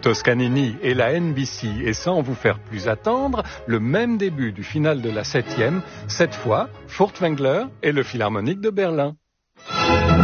Toscanini et la NBC, et sans vous faire plus attendre, le même début du final de la 7e, cette fois Furtwängler et le Philharmonique de Berlin.